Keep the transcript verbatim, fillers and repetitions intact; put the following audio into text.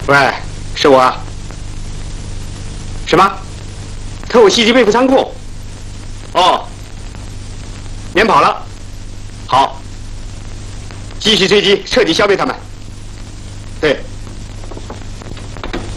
喂，是我啊。什么？特务袭击备付仓库？哦，撵跑了。好，继续追击，彻底消灭他们。